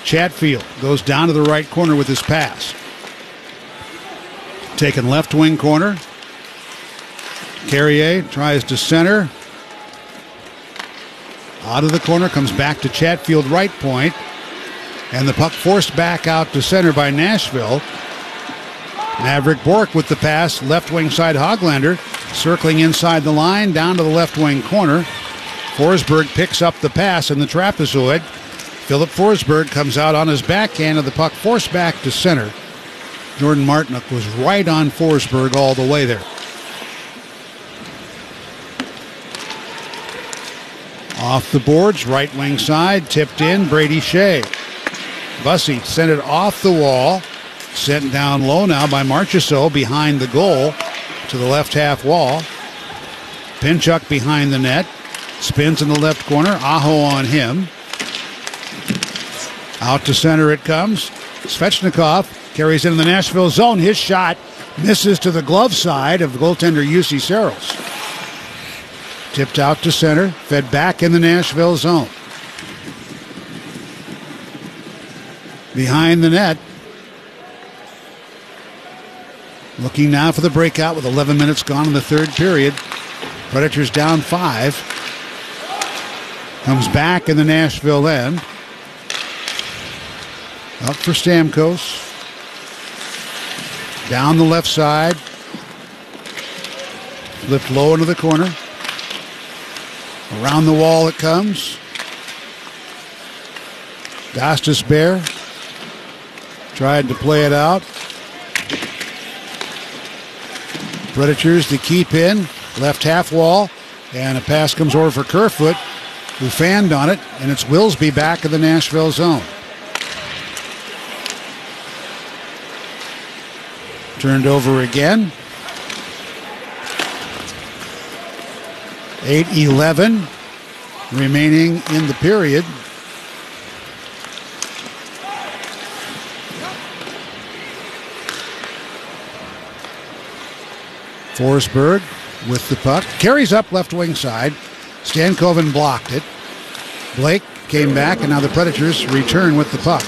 Chatfield goes down to the right corner with his pass. Taken left wing corner. Carrier tries to center. Out of the corner, comes back to Chatfield right point. And the puck forced back out to center by Nashville. Maverick Bourque with the pass, left wing side Hoglander, circling inside the line, down to the left wing corner. Forsberg picks up the pass in the trapezoid. Philip Forsberg comes out on his backhand of the puck, forced back to center. Jordan Martinook was right on Forsberg all the way there. Off the boards, right wing side, tipped in, Brady Shea. Bussey sent it off the wall, sent down low now by Marchessault behind the goal to the left half wall. Pinchuk behind the net, spins in the left corner, Aho on him. Out to center it comes. Svechnikov carries into the Nashville zone. His shot misses to the glove side of goaltender Jussi Saros. Tipped out to center, fed back in the Nashville zone. Behind the net. Looking now for the breakout with 11 minutes gone in the third period. Predators down 5. Comes back in the Nashville end. Up for Stamkos. Down the left side. Flipped low into the corner. Around the wall it comes. Gostisbehere tried to play it out. Predators to keep in. Left half wall. And a pass comes over for Kerfoot, who fanned on it. And it's Wilsby back in the Nashville zone. Turned over again. 8:11 remaining in the period. Forsberg with the puck. Carries up left wing side. Stankoven blocked it. Blake came back, and now the Predators return with the puck.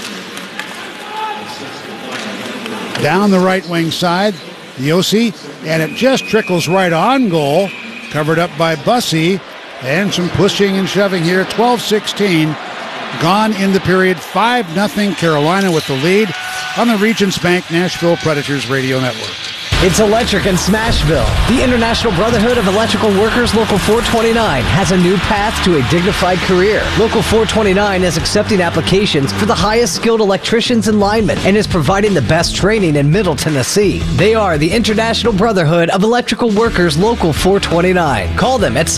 Down the right wing side, Josi, and it just trickles right on goal. Covered up by Bussey, and some pushing and shoving here. 12-16 gone in the period. 5-0 Carolina with the lead on the Regions Bank Nashville Predators Radio Network. It's electric in Smashville. The International Brotherhood of Electrical Workers Local 429 has a new path to a dignified career. Local 429 is accepting applications for the highest skilled electricians and linemen and is providing the best training in Middle Tennessee. They are the International Brotherhood of Electrical Workers Local 429. Call them at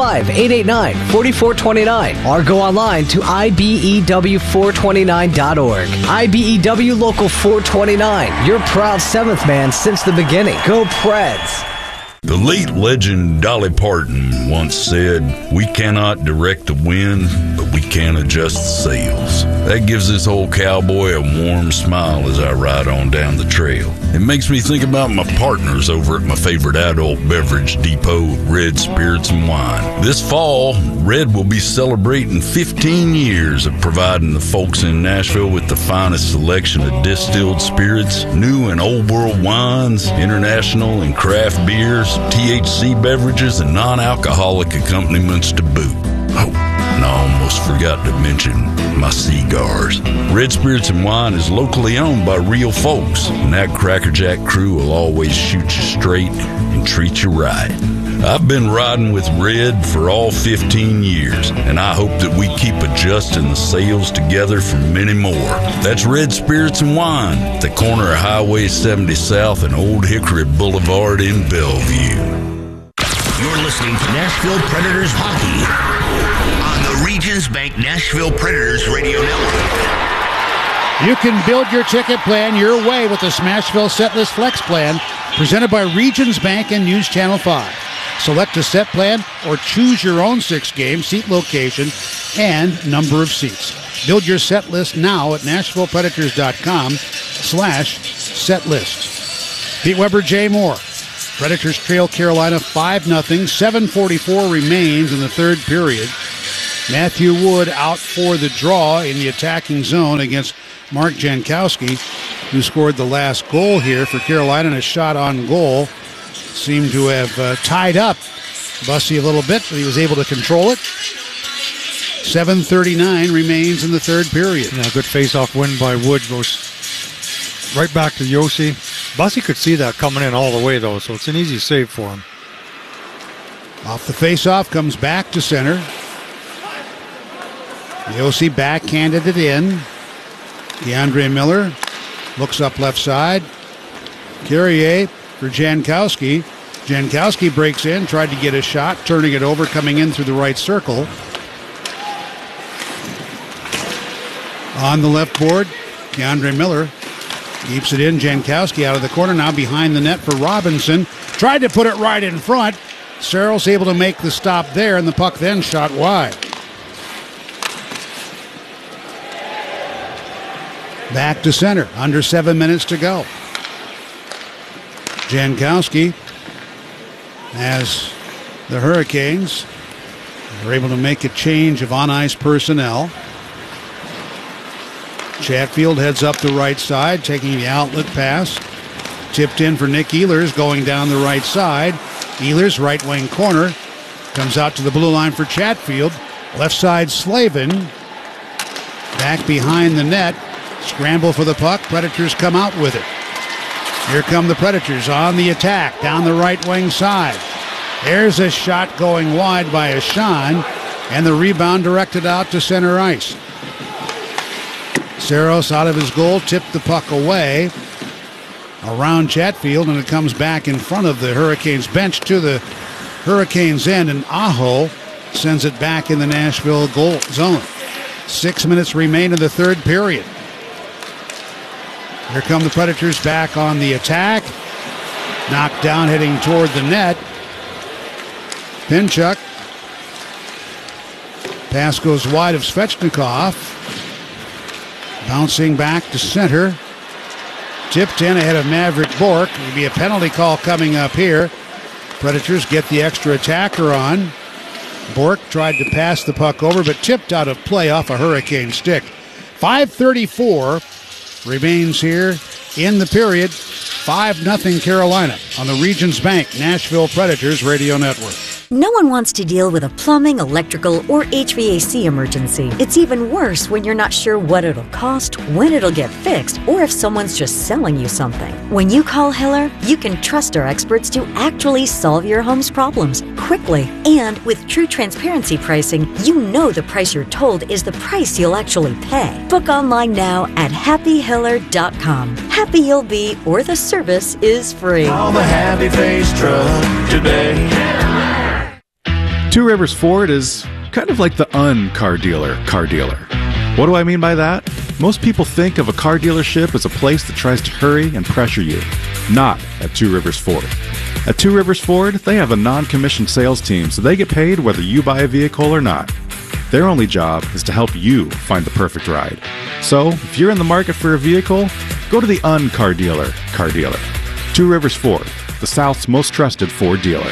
615-889-4429 or go online to ibew429.org. IBEW Local 429, your proud seventh man since the beginning. Go Preds. The late legend Dolly Parton once said, "We cannot direct the wind, but we can adjust the sails." That gives this old cowboy a warm smile as I ride on down the trail. It makes me think about my partners over at my favorite adult beverage depot, Red Spirits and Wine. This fall, Red will be celebrating 15 years of providing the folks in Nashville with the finest selection of distilled spirits, new and old world wines, international and craft beers, THC beverages, and non-alcoholic accompaniments to boot. Oh, and I almost forgot to mention my cigars. Red Spirits and Wine is locally owned by real folks, and that Crackerjack crew will always shoot you straight and treat you right. I've been riding with Red for all 15 years, and I hope that we keep adjusting the sails together for many more. That's Red Spirits and Wine at the corner of Highway 70 South and Old Hickory Boulevard in Bellevue. You're listening to Nashville Predators Hockey on the Regions Bank Nashville Predators Radio Network. You can build your ticket plan your way with the Smashville Setlist Flex Plan, presented by Regions Bank and News Channel 5. Select a set plan or choose your own 6-game seat location and number of seats. Build your set list now at NashvillePredators.com/setlist. Pete Weber, Jay Moore. Predators trail Carolina 5-0. 7:44 remains in the third period. Matthew Wood out for the draw in the attacking zone against Mark Jankowski, who scored the last goal here for Carolina. And a shot on goal seemed to have tied up Bussey a little bit, but he was able to control it. 7:39 remains in the third period. Yeah, good face-off win by Wood. Goes right back to Yossi. Bussey could see that coming in all the way, though, so it's an easy save for him. Off the face-off, comes back to center. Yossi backhanded it in. DeAndre Miller looks up left side. Carrier for Jankowski. Jankowski breaks in, tried to get a shot, turning it over, coming in through the right circle. On the left board, DeAndre Miller keeps it in. Jankowski out of the corner, now behind the net for Robinson. Tried to put it right in front. Searles able to make the stop there, and the puck then shot wide. Back to center, under 7 minutes to go. Jankowski, as the Hurricanes are able to make a change of on-ice personnel. Chatfield heads up the right side, taking the outlet pass. Tipped in for Nick Ehlers, going down the right side. Ehlers, right wing corner, comes out to the blue line for Chatfield. Left side, Slavin. Back behind the net. Scramble for the puck. Predators come out with it. Here come the Predators on the attack, down the right wing side. There's a shot going wide by Ashan, and the rebound directed out to center ice. Saros out of his goal, tipped the puck away around Chatfield, and it comes back in front of the Hurricanes bench to the Hurricanes end, and Aho sends it back in the Nashville goal zone. 6 minutes remain in the third period. Here come the Predators back on the attack. Knocked down, heading toward the net. Pinchuk. Pass goes wide of Svechnikov. Bouncing back to center. Tipped in ahead of Maverick Bourque. There'll be a penalty call coming up here. Predators get the extra attacker on. Bourque tried to pass the puck over, but tipped out of play off a Hurricane stick. 5:34 remains here in the period. 5-0 Carolina on the Regions Bank Nashville Predators Radio Network. No one wants to deal with a plumbing, electrical, or HVAC emergency. It's even worse when you're not sure what it'll cost, when it'll get fixed, or if someone's just selling you something. When you call Hiller, you can trust our experts to actually solve your home's problems quickly. And with true transparency pricing, you know the price you're told is the price you'll actually pay. Book online now at happyhiller.com. Happy you'll be, or the service is free. Call the Happy Face Truck today. Two Rivers Ford is kind of like the car dealer. What do I mean by that? Most people think of a car dealership as a place that tries to hurry and pressure you. Not at Two Rivers Ford. At Two Rivers Ford, they have a non-commissioned sales team, so they get paid whether you buy a vehicle or not. Their only job is to help you find the perfect ride. So, if you're in the market for a vehicle, go to the car dealer. Two Rivers Ford, the South's most trusted Ford dealer.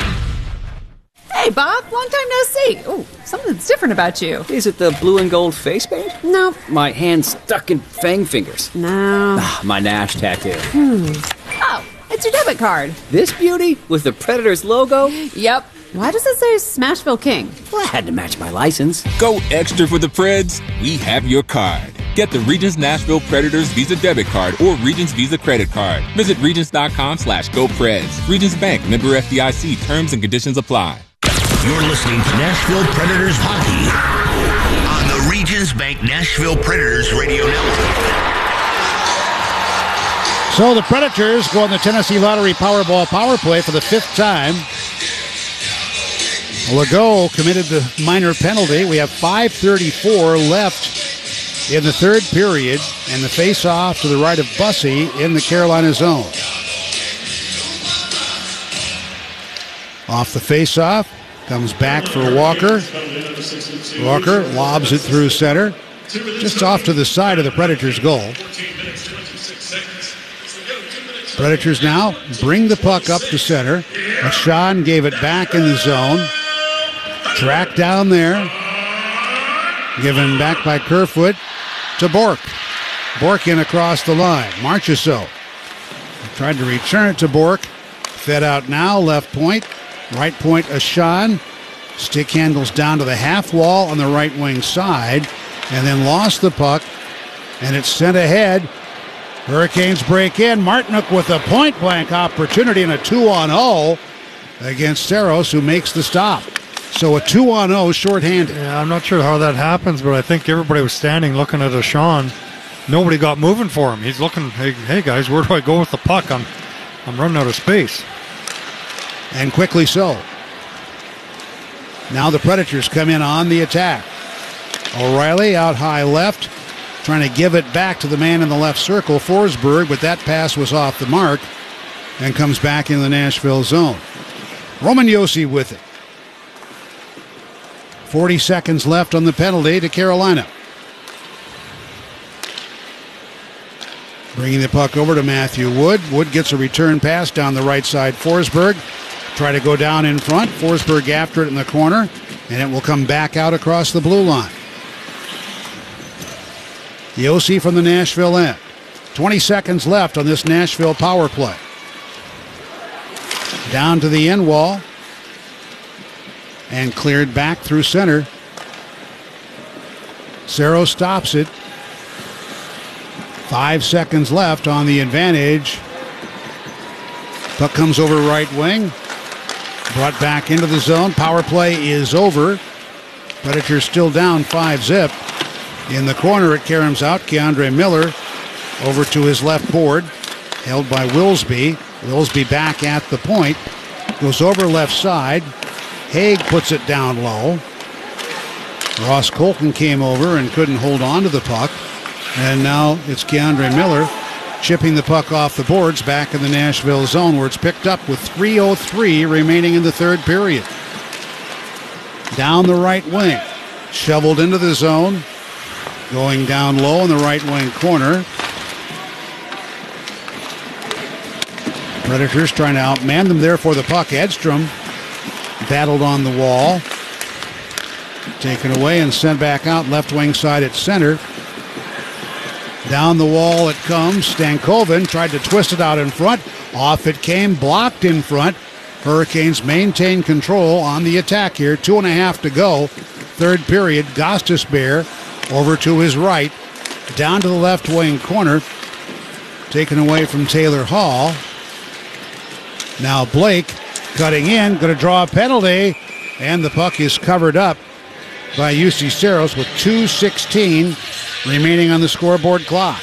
Hey, Bob, long time no see. Oh, something's different about you. Is it the blue and gold face paint? No. My hand's stuck in fang fingers. No. My Nash tattoo. Oh, it's your debit card. This beauty with the Predators logo? Yep. Why does it say Smashville King? Well, I had to match my license. Go extra for the Preds. We have your card. Get the Regions Nashville Predators Visa Debit Card or Regions Visa Credit Card. Visit Regions.com/GoPreds. Regions Bank, member FDIC. Terms and conditions apply. You're listening to Nashville Predators Hockey on the Regions Bank Nashville Predators Radio Network. So the Predators go on the Tennessee Lottery Powerball power play for the 5th time. Legault committed the minor penalty. We have 5:34 left in the third period, and the face-off to the right of Bussey in the Carolina zone. Off the face-off, comes back for Walker. Walker lobs it through center, just off to the side of the Predators' goal. Predators now bring the puck up to center. Ashan gave it back in the zone. Track down there. Given back by Kerfoot to Bork. Bork in across the line. Marchessault tried to return it to Bork. Fed out now, left point. Right point, Ashan. Stick handles down to the half wall on the right wing side. And then lost the puck. And it's sent ahead. Hurricanes break in. Martinook with a point-blank opportunity and a 2-on-0 against Saros, who makes the stop. So a 2-on-0 shorthanded. Yeah, I'm not sure how that happens, but I think everybody was standing looking at Ashan. Nobody got moving for him. He's looking, hey guys, where do I go with the puck? I'm running out of space. And quickly so. Now the Predators come in on the attack. O'Reilly out high left, trying to give it back to the man in the left circle, Forsberg, but that pass was off the mark and comes back in the Nashville zone. Roman Josi with it. 40 seconds left on the penalty to Carolina. Bringing the puck over to Matthew Wood. Wood gets a return pass down the right side. Forsberg try to go down in front. Forsberg after it in the corner, and it will come back out across the blue line. Josi from the Nashville end. 20 seconds left on this Nashville power play. Down to the end wall. And cleared back through center. Saros stops it. 5 seconds left on the advantage. Puck comes over right wing. Brought back into the zone. Power play is over. Predators still down 5-zip. In the corner, it caroms out. Keandre Miller over to his left board. Held by Wilsby. Wilsby back at the point. Goes over left side. Haig puts it down low. Ross Colton came over and couldn't hold on to the puck. And now it's Keandre Miller chipping the puck off the boards back in the Nashville zone, where it's picked up with 3:03 remaining in the third period. Down the right wing. Shoveled into the zone. Going down low in the right wing corner. Predators trying to outman them there for the puck. Edstrom battled on the wall. Taken away and sent back out left wing side at center. Down the wall it comes. Stankoven tried to twist it out in front. Off it came, blocked in front. Hurricanes maintain control on the attack here. 2.5 to go. Third period. Gostisbehere over to his right. Down to the left wing corner. Taken away from Taylor Hall. Now Blake cutting in, going to draw a penalty, and the puck is covered up by Juuse Saros with 2:16 remaining on the scoreboard clock.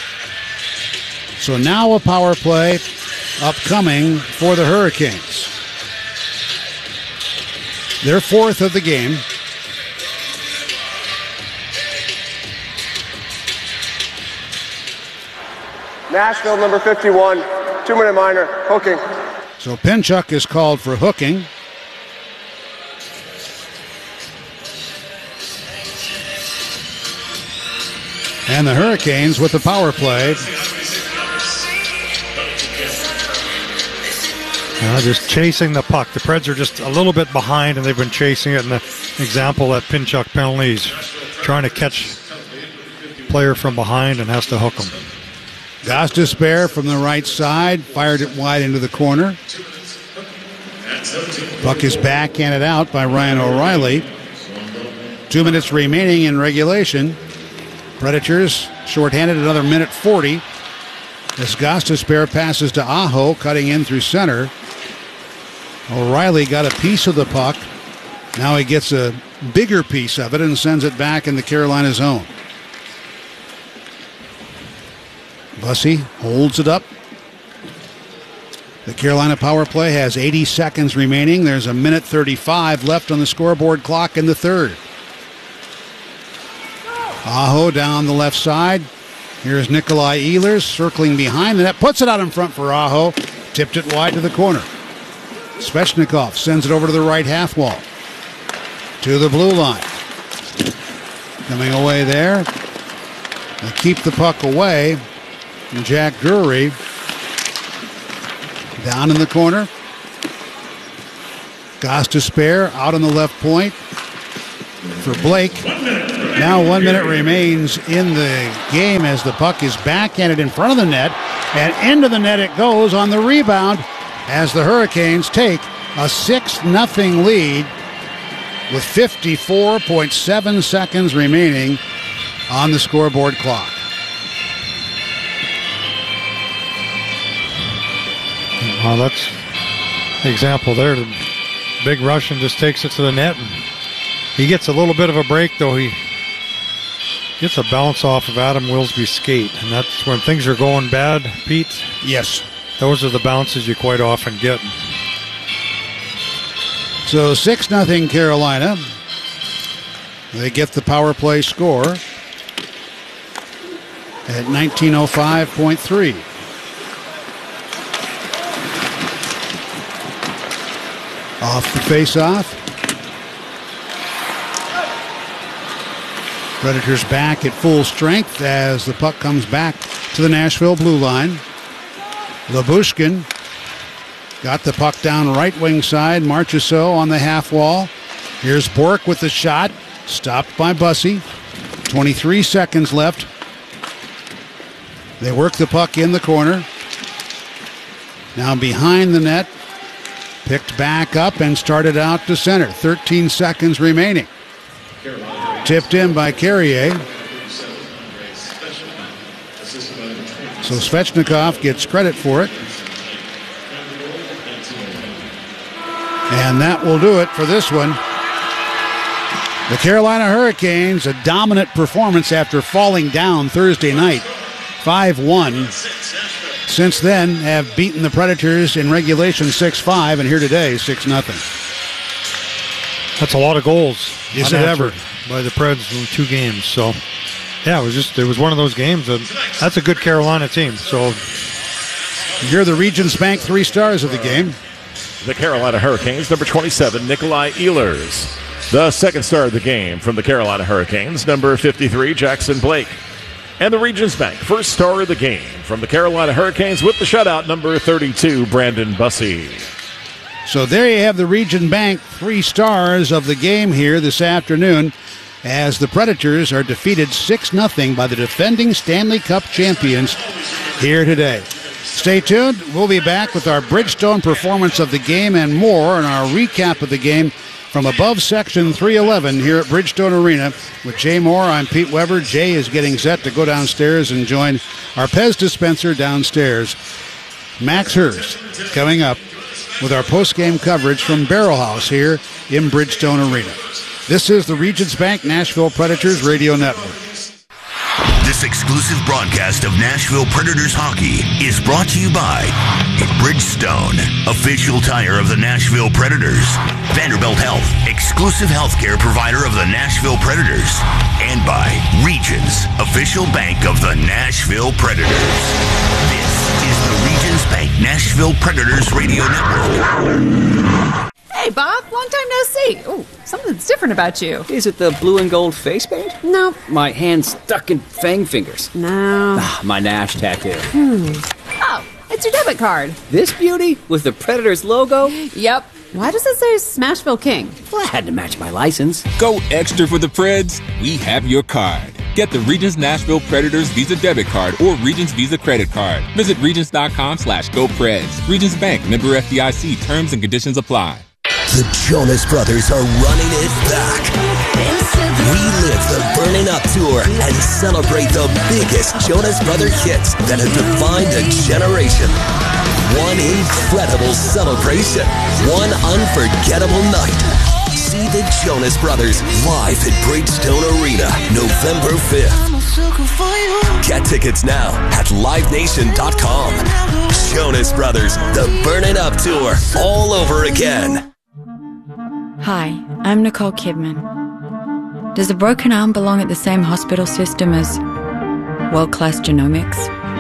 So now a power play upcoming for the Hurricanes. Their fourth of the game. Nashville, number 51, 2-minute minor, hooking. So Pinchuk is called for hooking. And the Hurricanes with the power play. Just chasing the puck. The Preds are just a little bit behind, and they've been chasing it. And the example that Pinchuk penalty is trying to catch player from behind and has to hook him. Gostisbehere from the right side, fired it wide into the corner. Puck is backhanded out by Ryan O'Reilly. 2 minutes remaining in regulation. Predators shorthanded another minute 40 as Gostisbehere passes to Aho, cutting in through center. O'Reilly got a piece of the puck. Now he gets a bigger piece of it and sends it back in the Carolina zone. Bussey holds it up. The Carolina power play has 80 seconds remaining. There's a minute 35 left on the scoreboard clock in the third. Aho down the left side. Here's Nikolai Ehlers circling behind the net. Puts it out in front for Aho. Tipped it wide to the corner. Svechnikov sends it over to the right half wall. To the blue line. Coming away there. They keep the puck away. And Jack Drury down in the corner. Gostisbehere out on the left point for Blake. Now 1 minute remains in the game as the puck is backhanded in front of the net, and into the net it goes on the rebound as the Hurricanes take a 6-0 lead with 54.7 seconds remaining on the scoreboard clock. Well, that's the example there. The big Russian just takes it to the net. And he gets a little bit of a break, though. He gets a bounce off of Adam Wilsby's skate. And that's when things are going bad, Pete. Yes. Those are the bounces you quite often get. So 6-0 Carolina. They get the power play score at 19:05.3. Off the face-off. Predators back at full strength as the puck comes back to the Nashville blue line. Labushkin got the puck down right wing side. Marchessault on the half wall. Here's Bork with the shot. Stopped by Bussey. 23 seconds left. They work the puck in the corner. Now behind the net. Picked back up and started out to center. 13 seconds remaining. Tipped in by Carrier. So Svechnikov gets credit for it. And that will do it for this one. The Carolina Hurricanes, a dominant performance after falling down Thursday night, 5-1. Since then, have beaten the Predators in regulation 6-5, and here today, 6-0. That's a lot of goals. Is it ever? By the Preds in 2 games. So, yeah, it was one of those games. That's a good Carolina team. So, you're the Regions Bank 3 stars of the game. The Carolina Hurricanes, number 27, Nikolai Ehlers. The second star of the game from the Carolina Hurricanes, number 53, Jackson Blake. And the Regions Bank, first star of the game from the Carolina Hurricanes with the shutout, number 32, Brandon Bussey. So there you have the Region Bank 3 stars of the game here this afternoon as the Predators are defeated 6-0 by the defending Stanley Cup champions here today. Stay tuned. We'll be back with our Bridgestone performance of the game and more and our recap of the game from above Section 311 here at Bridgestone Arena. With Jay Moore, I'm Pete Weber. Jay is getting set to go downstairs and join our Pez dispenser downstairs. Max Hurst coming up with our post-game coverage from Barrel House here in Bridgestone Arena. This is the Regions Bank Nashville Predators Radio Network. This exclusive broadcast of Nashville Predators hockey is brought to you by Bridgestone, official tire of the Nashville Predators, Vanderbilt Health, exclusive healthcare provider of the Nashville Predators, and by Regions, official bank of the Nashville Predators. This is the Regions Bank Nashville Predators Radio Network. Hey, Bob, long time no see. Ooh, something's different about you. Is it the blue and gold face paint? No. My hands stuck in fang fingers. No. My Nash tattoo. Oh, it's your debit card. This beauty with the Predators logo? Yep. Why does it say Smashville King? Well, I had to match my license. Go extra for the Preds. We have your card. Get the Regions Nashville Predators Visa debit card or Regions Visa credit card. Visit Regions.com/GoPreds. Regions Bank, member FDIC. Terms and conditions apply. The Jonas Brothers are running it back. Relive the Burning Up Tour and celebrate the biggest Jonas Brother hits that have defined a generation. One incredible celebration. One unforgettable night. See the Jonas Brothers live at Bridgestone Arena, November 5th. Get tickets now at LiveNation.com. Jonas Brothers, the Burning Up Tour, all over again. Hi, I'm Nicole Kidman. Does a broken arm belong at the same hospital system as world-class genomics?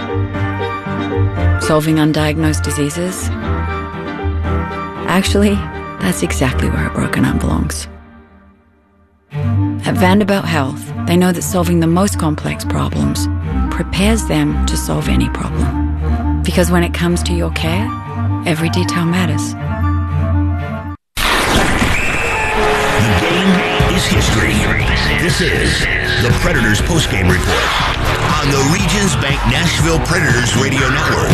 Solving undiagnosed diseases? Actually, that's exactly where a broken arm belongs. At Vanderbilt Health, they know that solving the most complex problems prepares them to solve any problem. Because when it comes to your care, every detail matters. is history. This is the Predators postgame report on the Regions Bank Nashville Predators Radio Network.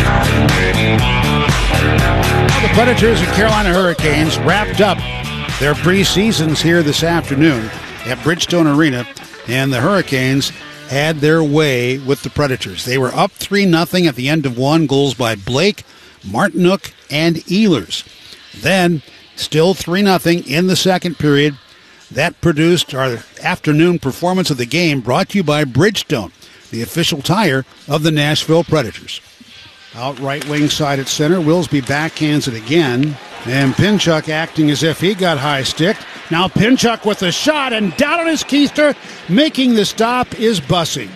The Predators and Carolina Hurricanes wrapped up their preseasons here this afternoon at Bridgestone Arena, and the Hurricanes had their way with the Predators. They were up 3-0 at the end of one, goals by Blake, Martinook, and Ehlers. Then, still 3-0 in the second period. That produced our afternoon performance of the game, brought to you by Bridgestone, the official tire of the Nashville Predators. Out right wing side at center, Wilsby backhands it again, and Pinchuk acting as if he got high-sticked. Now Pinchuk with a shot, and down on his keister, making the stop is Bussey.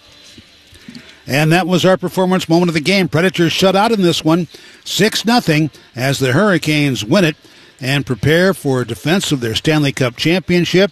And that was our performance moment of the game. Predators shut out in this one, 6-0, as the Hurricanes win it and prepare for defense of their Stanley Cup championship.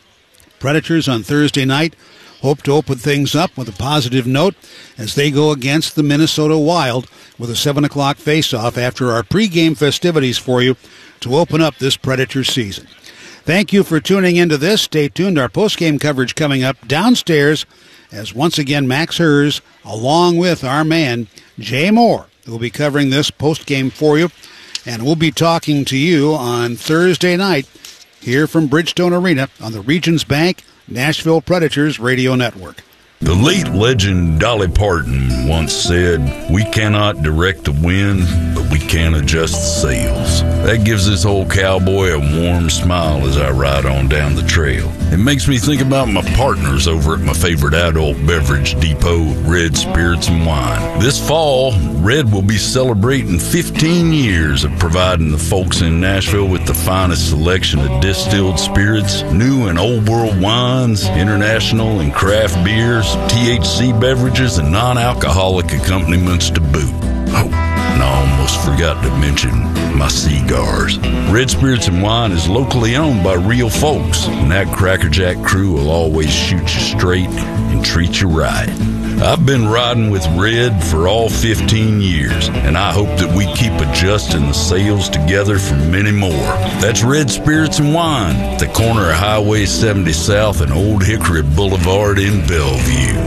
Predators on Thursday night hope to open things up with a positive note as they go against the Minnesota Wild with a 7 o'clock face-off after our pregame festivities for you to open up this Predator season. Thank you for tuning into this. Stay tuned. Our postgame coverage coming up downstairs as once again Max Hers, along with our man Jay Moore, will be covering this postgame for you. And we'll be talking to you on Thursday night here from Bridgestone Arena on the Regions Bank Nashville Predators Radio Network. The late legend Dolly Parton once said, "We cannot direct the wind, but we can adjust the sails." That gives this old cowboy a warm smile as I ride on down the trail. It makes me think about my partners over at my favorite adult beverage depot, Red Spirits and Wine. This fall, Red will be celebrating 15 years of providing the folks in Nashville with the finest selection of distilled spirits, new and old world wines, international and craft beers, THC beverages, and non-alcoholic accompaniments to boot. Oh, and I almost forgot to mention my cigars. Red Spirits and Wine is locally owned by real folks, and that Crackerjack crew will always shoot you straight and treat you right. I've been riding with Red for all 15 years, and I hope that we keep adjusting the sails together for many more. That's Red Spirits and Wine, at the corner of Highway 70 South and Old Hickory Boulevard in Bellevue.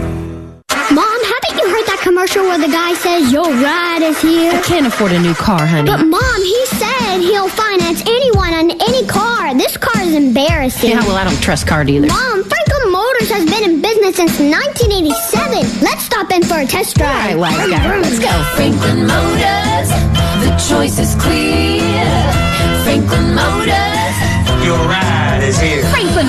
Mom, haven't you heard that commercial where the guy says your ride is here? I can't afford a new car, honey. But Mom, he said he'll finance anyone on any car. This car is embarrassing. Yeah, well, I don't trust car dealers. Mom, Franklin Motors has been in business since 1987. Let's stop in for a test drive. All right, wise guy, let's go. Franklin Motors, the choice is clear. Franklin Motors, your ride is here.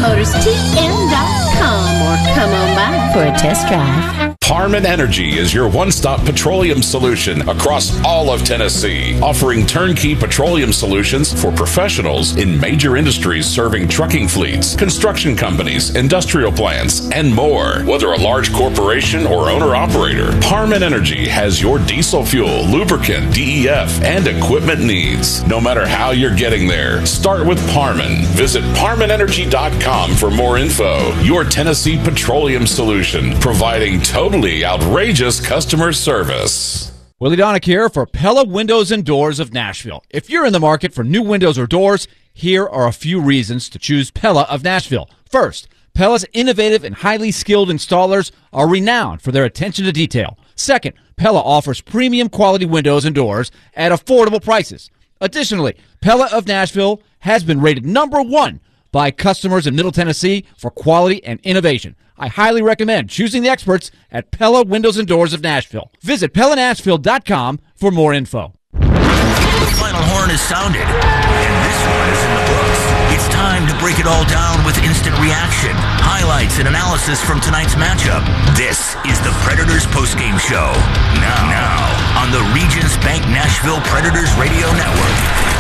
FranklinMotorsTM.com, or come on by for a test drive. Harman Energy is your one-stop petroleum solution across all of Tennessee, offering turnkey petroleum solutions for professionals in major industries serving trucking fleets, construction companies, industrial plants, and more. Whether a large corporation or owner-operator, Harman Energy has your diesel fuel, lubricant, DEF, and equipment needs. No matter how you're getting there, start with Parman. Visit ParmanEnergy.com for more info. Your Tennessee petroleum solution, providing totally outrageous customer service. Willie Donick here for Pella Windows and Doors of Nashville. If you're in the market for new windows or doors, here are a few reasons to choose Pella of Nashville. First, Pella's innovative and highly skilled installers are renowned for their attention to detail. Second, Pella offers premium quality windows and doors at affordable prices. Additionally, Pella of Nashville has been rated #1 by customers in Middle Tennessee for quality and innovation. I highly recommend choosing the experts at Pella Windows and Doors of Nashville. Visit PellaNashville.com for more info. The final horn is sounded, and this one is in the books. It's time to break it all down with instant reaction, highlights, and analysis from tonight's matchup. This is the Predators postgame show. Now on the Regions Bank Nashville Predators Radio Network.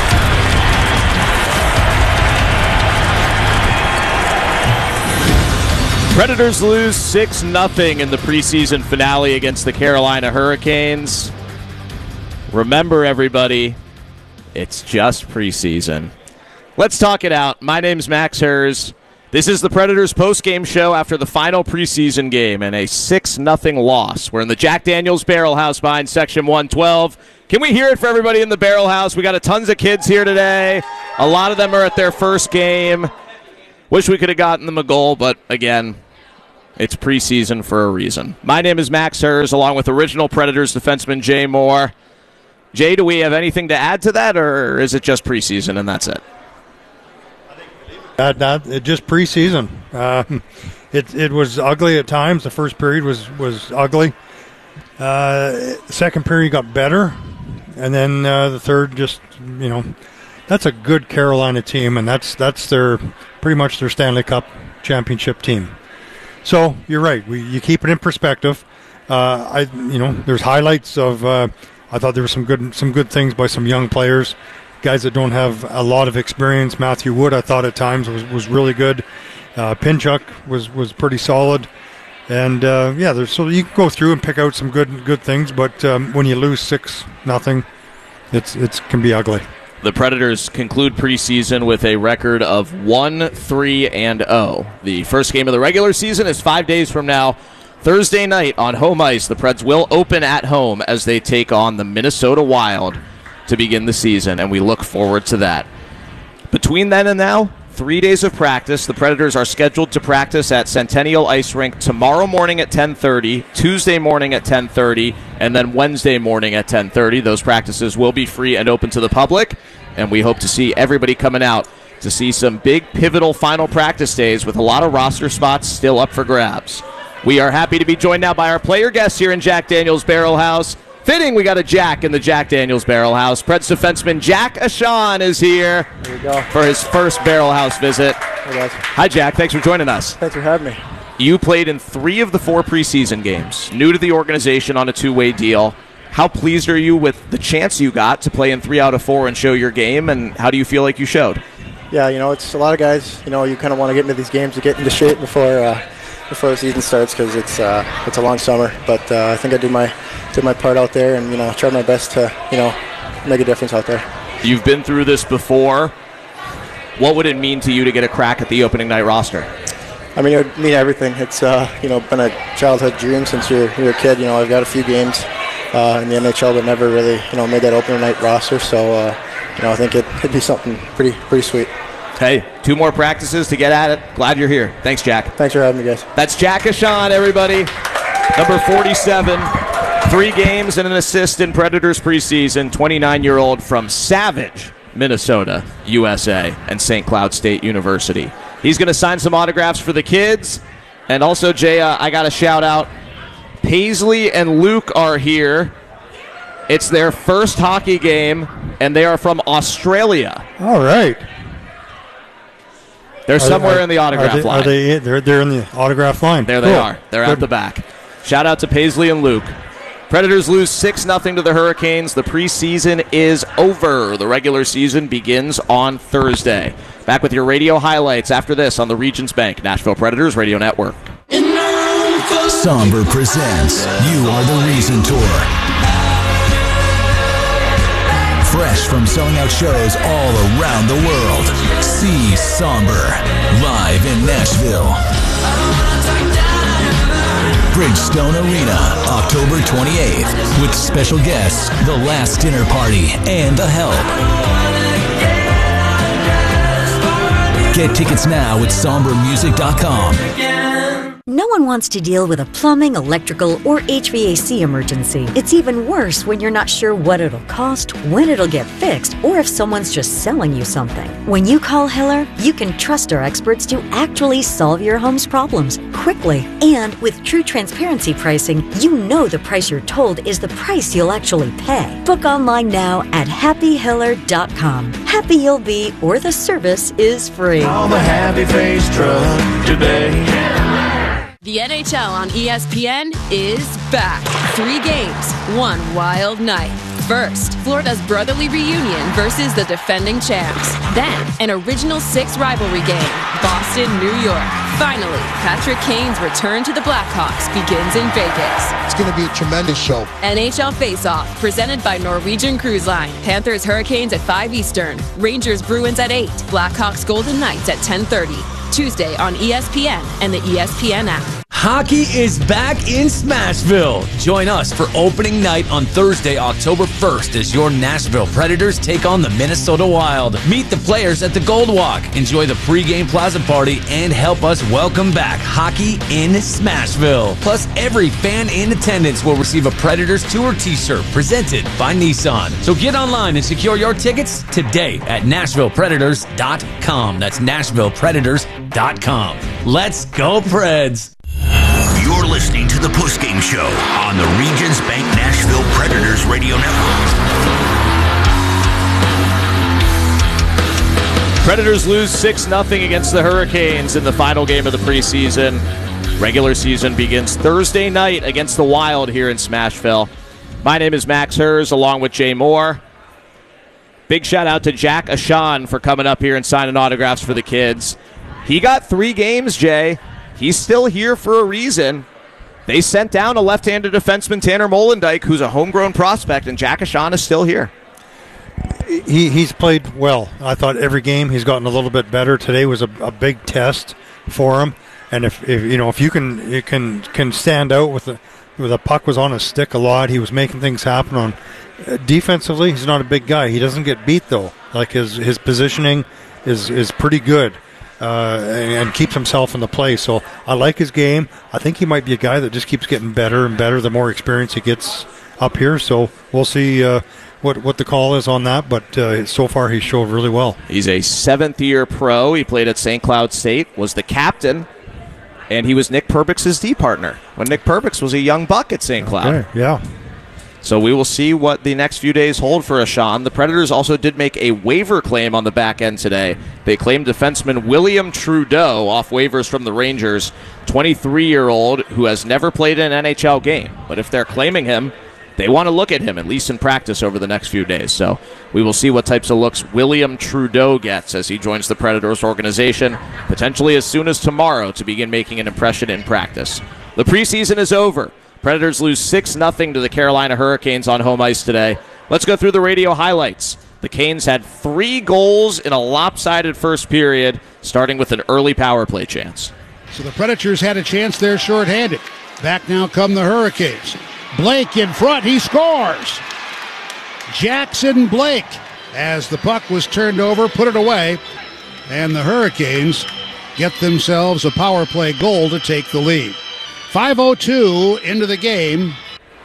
Predators lose 6-0 in the preseason finale against the Carolina Hurricanes. Remember, everybody, it's just preseason. Let's talk it out. My name's Max Hers. This is the Predators postgame show after the final preseason game and a 6-0 loss. We're in the Jack Daniels Barrel House behind Section 112. Can we hear it for everybody in the Barrel House? We got tons of kids here today. A lot of them are at their first game. Wish we could have gotten them a goal, but again, it's preseason for a reason. My name is Max Hers, along with original Predators defenseman Jay Moore. Jay, do we have anything to add to that, or is it just preseason and that's it? Just preseason. It was ugly at times. The first period was ugly. Second period got better, and then the third just, that's a good Carolina team, and that's their pretty much their Stanley Cup championship team. So you're right. You keep it in perspective. There's highlights of. I thought there were some good things by some young players, guys that don't have a lot of experience. Matthew Wood, I thought at times was really good. Pinchuk was pretty solid, and so you can go through and pick out some good things. But when you lose 6-0, it can be ugly. The Predators conclude preseason with a record of 1-3-0. The first game of the regular season is 5 days from now. Thursday night on home ice, the Preds will open at home as they take on the Minnesota Wild to begin the season, and we look forward to that. Between then and now, 3 days of practice. The Predators are scheduled to practice at Centennial Ice Rink tomorrow morning at 10:30, Tuesday morning at 10:30, and then Wednesday morning at 10:30. Those practices will be free and open to the public, and we hope to see everybody coming out to see some big, pivotal final practice days with a lot of roster spots still up for grabs. We are happy to be joined now by our player guests here in Jack Daniels Barrel House. Fitting, we got a Jack in the Jack Daniels Barrel House. Preds defenseman Jack Ahcan is here for his first Barrel House visit. Hey guys. Hi Jack, thanks for joining us. Thanks for having me. You played in 3 of the 4 preseason games, new to the organization on a 2-way deal. How pleased are you with the chance you got to play in 3 out of 4 and show your game, and how do you feel like you showed? Yeah, it's a lot of guys, you kind of want to get into these games to get into shape before the season starts, because it's a long summer. But I think I did my part out there, and tried my best to make a difference out there. You've been through this before. What would it mean to you to get a crack at the opening night roster? I mean, it would mean everything. It's been a childhood dream since you're a kid. I've got a few games in the NHL, but never really made that opening night roster. So I think it'd be something pretty sweet. Hey, 2 more practices to get at it. Glad you're here. Thanks, Jack. Thanks for having me, guys. That's Jack Ahcan, everybody. Number 47. 3 games and an assist in Predators preseason. 29-year-old from Savage, Minnesota, USA, and St. Cloud State University. He's going to sign some autographs for the kids. And also, Jay, I got a shout-out. Paisley and Luke are here. It's their first hockey game, and they are from Australia. All right. They're somewhere in the autograph line. They're in the autograph line. There they are. They're at the back. Shout out to Paisley and Luke. Predators lose 6-0 to the Hurricanes. The preseason is over. The regular season begins on Thursday. Back with your radio highlights after this on the Regions Bank Nashville Predators Radio Network. Somber presents You Are the Reason Tour. Fresh from selling out shows all around the world. See Somber live in Nashville. Bridgestone Arena, October 28th, with special guests, The Last Dinner Party, and The Help. Get tickets now at sombermusic.com. No one wants to deal with a plumbing, electrical, or HVAC emergency. It's even worse when you're not sure what it'll cost, when it'll get fixed, or if someone's just selling you something. When you call Hiller, you can trust our experts to actually solve your home's problems quickly. And with true transparency pricing, you know the price you're told is the price you'll actually pay. Book online now at happyhiller.com. Happy you'll be, or the service is free. Call the Happy Face truck today. The NHL on ESPN is back. 3 games, 1 wild night. First, Florida's brotherly reunion versus the defending champs. Then, an original 6 rivalry game, Boston, New York. Finally, Patrick Kane's return to the Blackhawks begins in Vegas. It's going to be a tremendous show. NHL Face-Off, presented by Norwegian Cruise Line. Panthers Hurricanes at 5 Eastern. Rangers Bruins at 8. Blackhawks Golden Knights at 10:30. Tuesday on ESPN and the ESPN app. Hockey is back in Smashville. Join us for opening night on Thursday, October 1st as your Nashville Predators take on the Minnesota Wild. Meet the players at the Gold Walk, enjoy the pregame plaza party, and help us welcome back hockey in Smashville. Plus, every fan in attendance will receive a Predators Tour t-shirt presented by Nissan. So get online and secure your tickets today at NashvillePredators.com. That's NashvillePredators.com. Let's go, Preds. You're listening to the postgame show on the Regions Bank Nashville Predators Radio Network. Predators lose 6-0 against the Hurricanes in the final game of the preseason. Regular season begins Thursday night against the Wild here in Smashville. My name is Max Hers, along with Jay Moore. Big shout out to Jack Ashan for coming up here and signing autographs for the kids. He got 3 games, Jay. He's still here for a reason. They sent down a left-handed defenseman, Tanner Molendijk, who's a homegrown prospect, and Jack Ashan is still here. He's played well. I thought every game he's gotten a little bit better. Today was a big test for him, and if you can stand out with the puck was on his stick a lot. He was making things happen on defensively. He's not a big guy. He doesn't get beat though. Like his positioning is pretty good. And keeps himself in the play. So I like his game. I think he might be a guy that just keeps getting better and better the more experience he gets up here. So we'll see what the call is on that. But so far he's showed really well. He's a 7th-year pro. He played at St. Cloud State, was the captain, and he was Nick Perbix's D partner when Nick Perbix was a young buck at St. Cloud. Okay, yeah. So we will see what the next few days hold for Ashan. The Predators also did make a waiver claim on the back end today. They claimed defenseman William Trudeau off waivers from the Rangers, 23-year-old who has never played an NHL game. But if they're claiming him, they want to look at him, at least in practice, over the next few days. So we will see what types of looks William Trudeau gets as he joins the Predators organization, potentially as soon as tomorrow to begin making an impression in practice. The preseason is over. Predators lose 6-0 to the Carolina Hurricanes on home ice today. Let's go through the radio highlights. The Canes had 3 goals in a lopsided first period, starting with an early power play chance. So the Predators had a chance there shorthanded. Back now come the Hurricanes. Blake in front, he scores! Jackson Blake, as the puck was turned over, put it away, and the Hurricanes get themselves a power play goal to take the lead. 5:02 into the game.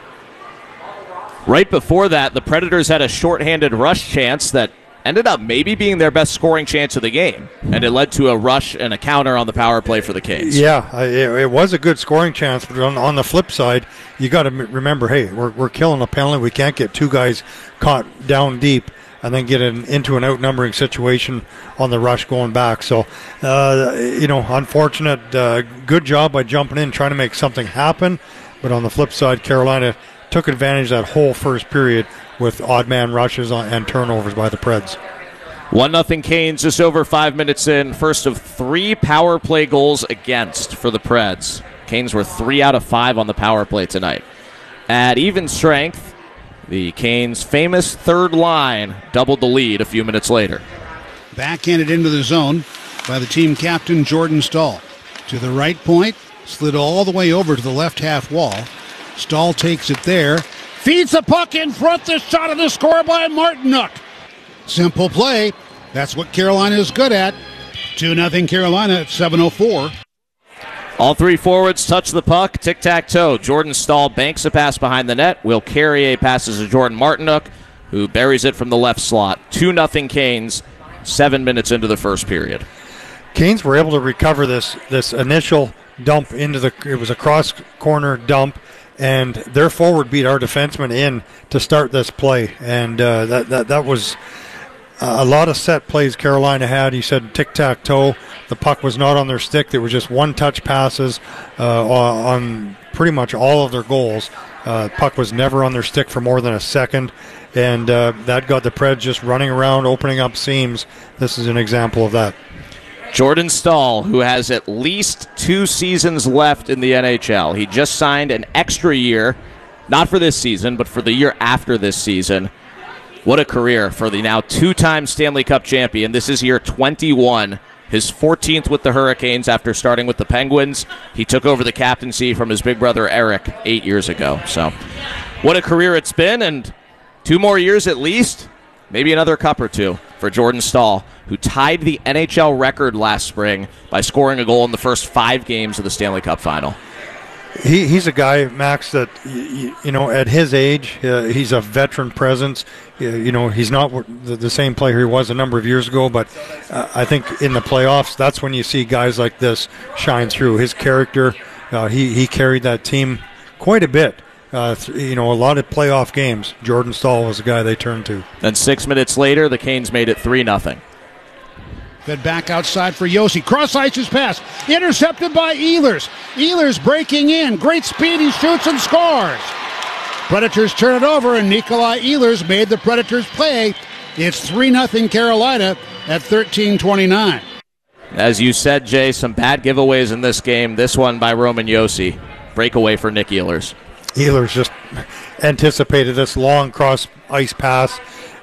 Right before that, the Predators had a shorthanded rush chance that ended up maybe being their best scoring chance of the game, and it led to a rush and a counter on the power play for the Canes. Yeah, it was a good scoring chance, but on the flip side, you got to remember, hey, we're killing a penalty. We can't get 2 guys caught down deep and then get into an outnumbering situation on the rush going back. So, unfortunate. Good job by jumping in, trying to make something happen. But on the flip side, Carolina took advantage of that whole first period with odd man rushes and turnovers by the Preds. 1-0 Canes just over 5 minutes in. First of 3 power play goals against for the Preds. Canes were 3 out of 5 on the power play tonight. At even strength, the Canes' famous third line doubled the lead a few minutes later. Backhanded into the zone by the team captain, Jordan Stahl. To the right point, slid all the way over to the left half wall. Stahl takes it there, feeds the puck in front, the shot of the score by Martinook. Simple play. That's what Carolina is good at. 2-0 Carolina at 7:04. All 3 forwards touch the puck. Tic-tac-toe. Jordan Stahl banks a pass behind the net. Will Carrier passes to Jordan Martinook, who buries it from the left slot. 2-0 Canes, 7 minutes into the first period. Canes were able to recover this initial dump it was a cross-corner dump, and their forward beat our defenseman in to start this play. And that was a lot of set plays Carolina had. You said tic-tac-toe. The puck was not on their stick. There were just one-touch passes on pretty much all of their goals. Puck was never on their stick for more than a second, and that got the Preds just running around, opening up seams. This is an example of that. Jordan Stahl, who has at least 2 seasons left in the NHL. He just signed an extra year, not for this season, but for the year after this season. What a career for the now 2-time Stanley Cup champion. This is year 21 his 14th with the Hurricanes after starting with the Penguins. He took over the captaincy from his big brother Eric 8 years ago. So what a career it's been, and 2 more years at least, maybe another cup or two for Jordan Staal, who tied the NHL record last spring by scoring a goal in the first 5 games of the Stanley Cup final. He's a guy, Max, that, at his age, he's a veteran presence. He's not the same player he was a number of years ago, but I think in the playoffs, that's when you see guys like this shine through. His character, he carried that team quite a bit. A lot of playoff games. Jordan Staal was the guy they turned to. Then 6 minutes later, the Canes made it 3-0. Fed back outside for Josi. Cross-ice's pass. Intercepted by Ehlers. Ehlers breaking in. Great speed. He shoots and scores. Predators turn it over, and Nikolai Ehlers made the Predators play. It's 3-0 Carolina at 13:29. As you said, Jay, some bad giveaways in this game. This one by Roman Josi. Breakaway for Nick Ehlers. Ehlers just anticipated this long cross-ice pass.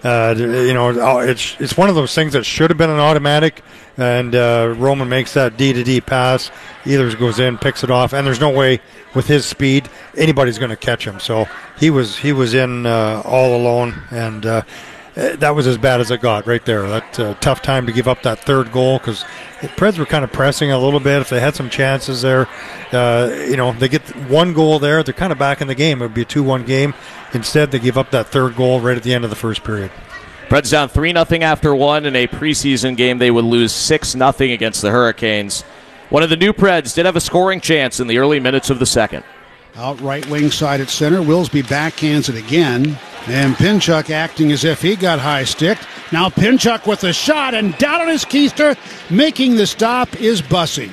It's one of those things that should have been an automatic, and Roman makes that D-to-D pass. Ehlers goes in, picks it off, and there's no way with his speed anybody's going to catch him. So he was in all alone, and that was as bad as it got right there. That tough time to give up that third goal, because the Preds were kind of pressing a little bit. If they had some chances there, they get one goal there, they're kind of back in the game. It would be a 2-1 game. Instead, they give up that third goal right at the end of the first period. Preds down 3-0 after one. In a preseason game, they would lose 6-0 against the Hurricanes. One of the new Preds did have a scoring chance in the early minutes of the second. Out right wing side at center. Wilsby backhands it again. And Pinchuk acting as if he got high-sticked. Now Pinchuk with a shot, and down on his keister, making the stop is Bussey.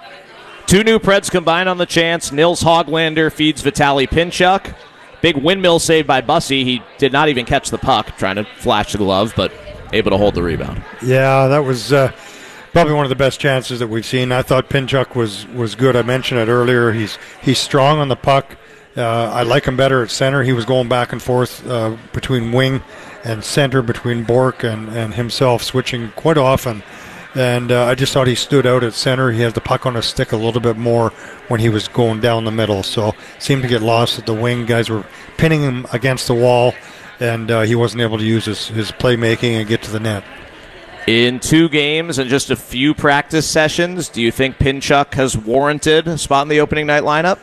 2 new Preds combine on the chance. Nils Hoglander feeds Vitaly Pinchuk. Big windmill save by Bussey. He did not even catch the puck, trying to flash the glove, but able to hold the rebound. Yeah, that was probably one of the best chances that we've seen. I thought Pinchuk was good. I mentioned it earlier. He's strong on the puck. I like him better at center. He was going back and forth between wing and center, between Bork and himself, switching quite often. And I just thought he stood out at center. He had the puck on his stick a little bit more when he was going down the middle. So seemed to get lost at the wing. Guys were pinning him against the wall, and he wasn't able to use his playmaking and get to the net. In 2 games and just a few practice sessions, do you think Pinchuk has warranted a spot in the opening night lineup?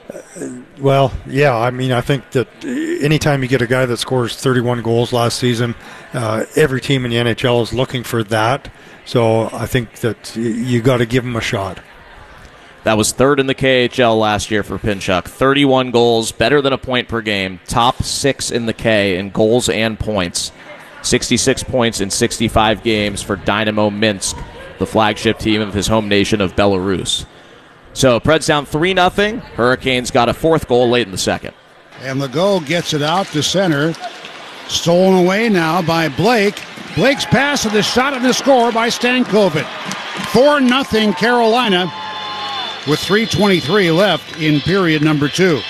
Well, yeah. I mean, I think that anytime you get a guy that scores 31 goals last season, every team in the NHL is looking for that. So I think that you got to give him a shot. That was 3rd in the KHL last year for Pinchuk. 31 goals, better than a point per game. Top 6 in the K in goals and points. 66 points in 65 games for Dynamo Minsk, the flagship team of his home nation of Belarus. So Preds down 3-0. Hurricanes got a 4th goal late in the second. And Legault gets it out to center. Stolen away now by Blake. Blake's pass and the shot and the score by Stankovic. 4-0 Carolina with 3:23 left in period number 2.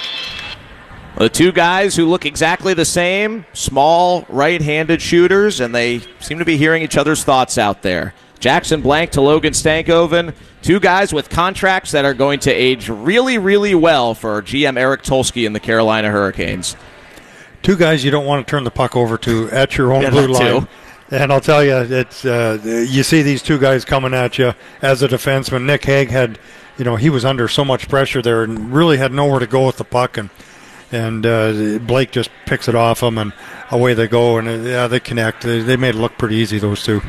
The 2 guys who look exactly the same, small right-handed shooters, and they seem to be hearing each other's thoughts out there. Jackson Blank to Logan Stankoven, 2 guys with contracts that are going to age really, really well for GM Eric Tulsky and the Carolina Hurricanes. 2 guys you don't want to turn the puck over to at your own blue line. And I'll tell you, it's you see these 2 guys coming at you as a defenseman. Nick Hague had, he was under so much pressure there and really had nowhere to go with the puck, and Blake just picks it off him, and away they go, and they connect. They made it look pretty easy, those 2.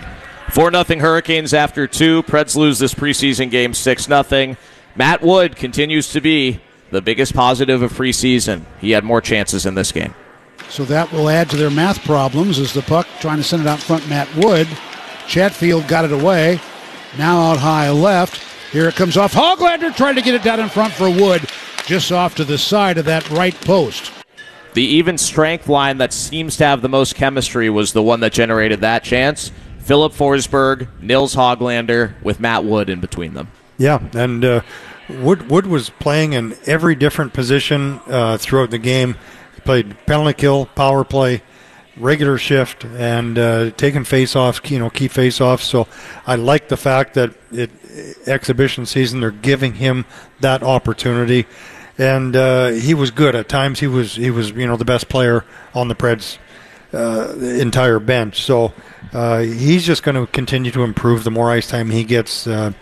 4-0 Hurricanes after 2. Preds lose this preseason game 6-0. Matt Wood continues to be the biggest positive of preseason. He had more chances in this game. So that will add to their math problems as the puck trying to send it out front. Matt Wood. Chatfield got it away. Now out high left. Here it comes off. Hoglander trying to get it down in front for Wood. Just off to the side of that right post. The even strength line that seems to have the most chemistry was the one that generated that chance. Philip Forsberg, Nils Hoglander with Matt Wood in between them. Yeah, and Wood was playing in every different position throughout the game. He played penalty kill, power play, regular shift and taking face-offs, key face-offs. So I like the fact that exhibition season, they're giving him that opportunity. And he was good. At times he was the best player on the Preds entire bench. So he's just going to continue to improve the more ice time he gets. And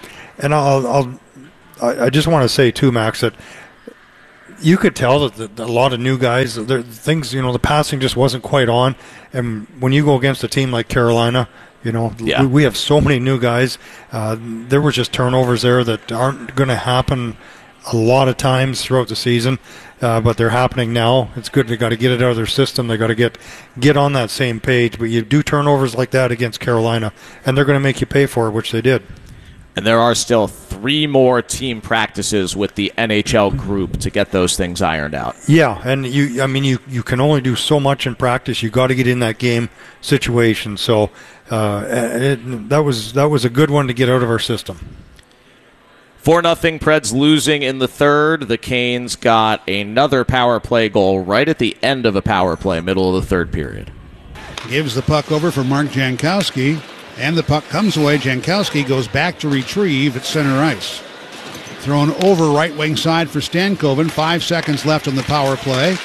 I just want to say too, Max, that you could tell that a lot of new guys, things, the passing just wasn't quite on. And when you go against a team like Carolina, we have so many new guys. There were just turnovers there that aren't going to happen a lot of times throughout the season, but they're happening now. It's good. They got to get it out of their system. They got to get on that same page. But you do turnovers like that against Carolina, and they're going to make you pay for it, which they did. And there are still 3 more team practices with the NHL group to get those things ironed out. Yeah, and you can only do so much in practice. You got to get in that game situation. So that was a good one to get out of our system. 4-0 Preds losing in the third. The Canes got another power play goal right at the end of a power play, middle of the third period. Gives the puck over for Mark Jankowski. And the puck comes away. Jankowski goes back to retrieve at center ice. Thrown over right wing side for Stankoven. 5 seconds left on the power play.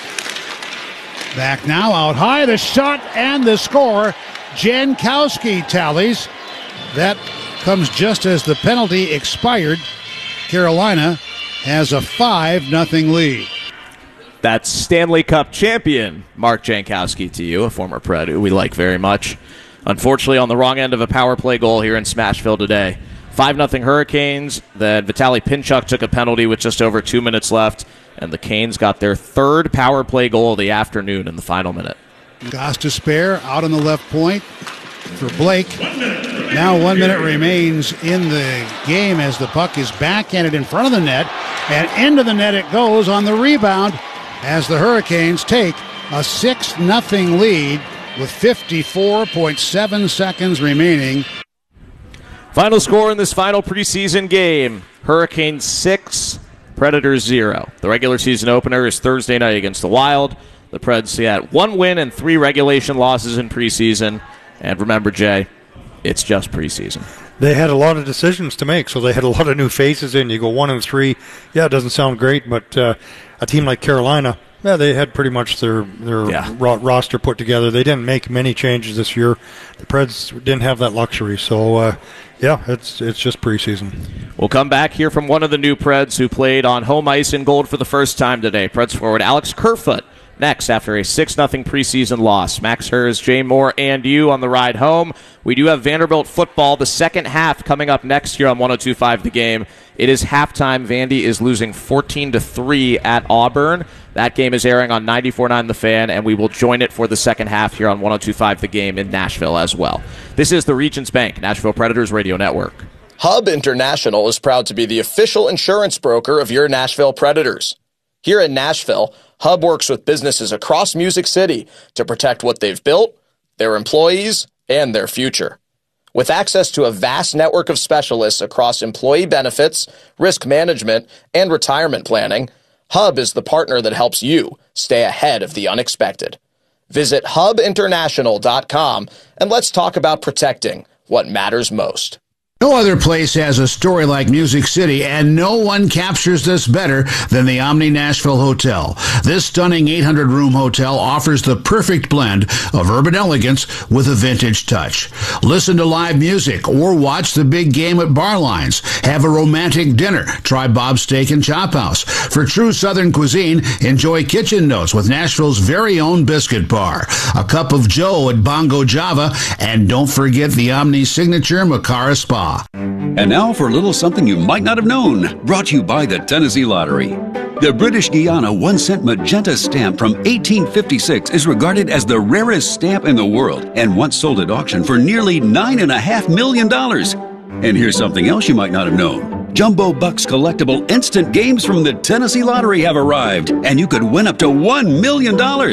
Back now out high. The shot and the score. Jankowski tallies. That comes just as the penalty expired. Carolina has a 5-0 lead. That's Stanley Cup champion Mark Jankowski to you, a former Pred who we like very much. Unfortunately, on the wrong end of a power play goal here in Smashville today. 5-0 Hurricanes. Then Vitaly Pinchuk took a penalty with just over 2 minutes left, and the Canes got their third power play goal of the afternoon in the final minute. Gostisbehere out on the left point for Blake. Now 1 minute remains in the game as the puck is backhanded in front of the net, and into the net it goes on the rebound as the Hurricanes take a 6-0 lead with 54.7 seconds remaining. Final score in this final preseason game, Hurricanes 6, Predators 0. The regular season opener is Thursday night against the Wild. The Preds had 1 win and 3 regulation losses in preseason. And remember, Jay, it's just preseason. They had a lot of decisions to make, so they had a lot of new faces in. You go 1-3. Yeah, it doesn't sound great, but a team like Carolina, yeah, they had pretty much their roster put together. They didn't make many changes this year. The Preds didn't have that luxury. So, it's just preseason. We'll come back here from one of the new Preds who played on home ice in gold for the first time today. Preds forward Alex Kerfoot next after a 6-0 preseason loss. Max Hers, Jay Moore, and you on the ride home. We do have Vanderbilt football, the second half coming up next here on 102.5 The Game. It is halftime. Vandy is losing 14-3 at Auburn. That game is airing on 94.9 The Fan, and we will join it for the second half here on 102.5 The Game in Nashville as well. This is the Regions Bank Nashville Predators Radio Network. Hub International is proud to be the official insurance broker of your Nashville Predators. Here in Nashville, Hub works with businesses across Music City to protect what they've built, their employees, and their future. With access to a vast network of specialists across employee benefits, risk management, and retirement planning, Hub is the partner that helps you stay ahead of the unexpected. Visit hubinternational.com and let's talk about protecting what matters most. No other place has a story like Music City, and no one captures this better than the Omni Nashville Hotel. This stunning 800-room hotel offers the perfect blend of urban elegance with a vintage touch. Listen to live music or watch the big game at Barlines. Have a romantic dinner. Try Bob's Steak and Chop House. For true Southern cuisine, enjoy Kitchen Notes with Nashville's very own biscuit bar. A cup of Joe at Bongo Java, and don't forget the Omni signature Macara Spa. And now for a little something you might not have known, brought to you by the Tennessee Lottery. The British Guiana 1-cent magenta stamp from 1856 is regarded as the rarest stamp in the world and once sold at auction for nearly $9.5 million. And here's something else you might not have known. Jumbo Bucks collectible instant games from the Tennessee Lottery have arrived, and you could win up to $1 million.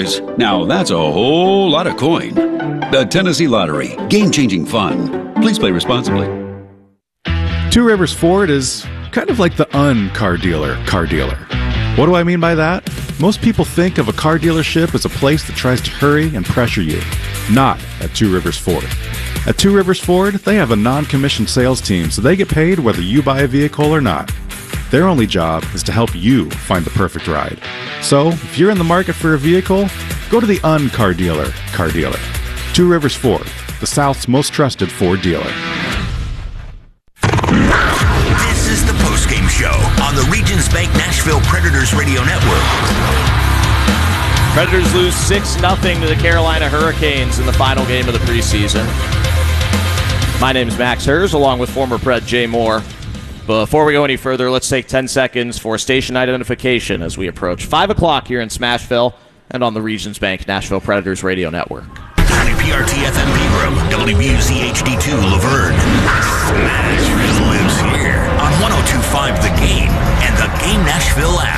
Now that's a whole lot of coin. The Tennessee Lottery, game-changing fun. Please play responsibly. Two Rivers Ford is kind of like the car dealer. What do I mean by that? Most people think of a car dealership as a place that tries to hurry and pressure you. Not at Two Rivers Ford. At Two Rivers Ford, they have a non-commissioned sales team, so they get paid whether you buy a vehicle or not. Their only job is to help you find the perfect ride. So, if you're in the market for a vehicle, go to the Un-Car Dealer car dealer. Two Rivers Ford, the South's most trusted Ford dealer. This is the postgame show on the Regions Bank Nashville Predators Radio Network. Predators lose 6-0 to the Carolina Hurricanes in the final game of the preseason. My name is Max Hers, along with former Pred Jay Moore. Before we go any further, let's take 10 seconds for station identification as we approach 5 o'clock here in Smashville and on the Regions Bank Nashville Predators Radio Network. WPRT FM Pegram, WBUC HD2 Laverne. Smashville lives here on 102.5 The Game and the Game Nashville app.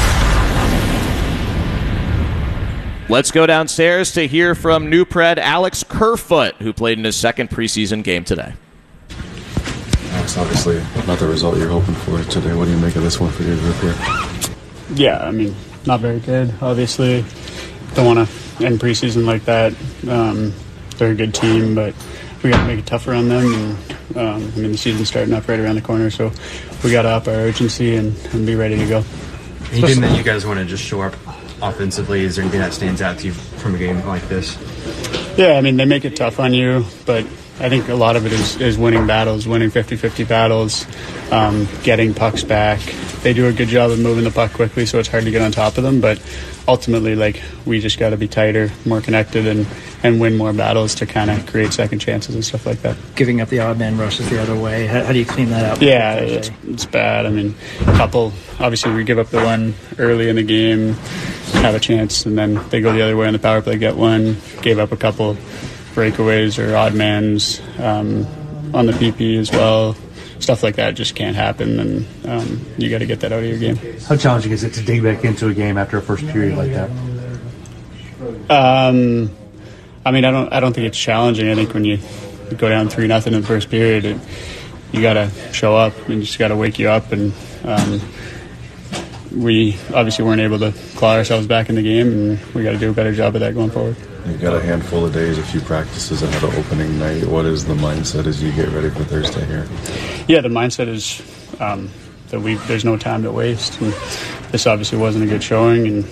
Let's go downstairs to hear from new Pred Alex Kerfoot, who played in his second preseason game today. It's obviously not the result you're hoping for today. What do you make of this one for your group here? Yeah, I mean, not very good. Obviously, don't want to end preseason like that. They're a good team, but we got to make it tougher on them. And I mean, the season's starting up right around the corner, so we got to up our urgency and be ready to go. Anything that you guys want to just show up offensively? Is there anything that stands out to you from a game like this? Yeah, I mean, they make it tough on you, but I think a lot of it is winning battles, winning 50-50 battles, getting pucks back. They do a good job of moving the puck quickly, so it's hard to get on top of them. But ultimately, like, we just got to be tighter, more connected, and win more battles to kind of create second chances and stuff like that. Giving up the odd man rushes the other way. How do you clean that up? Yeah, it's bad. I mean, obviously we give up the one early in the game, have a chance, and then they go the other way on the power play, get one, gave up a couple breakaways or odd mans on the PP as well. Stuff like that just can't happen, and you got to get that out of your game. How challenging is it to dig back into a game after a first period like that? I mean, I don't think it's challenging. I think when you go down 3-0 in the first period, you got to show up and just got to wake you up. And we obviously weren't able to claw ourselves back in the game, and we got to do a better job of that going forward. You've got a handful of days, a few practices ahead of opening night. What is the mindset as you get ready for Thursday here? Yeah, the mindset is that there's no time to waste. And this obviously wasn't a good showing, and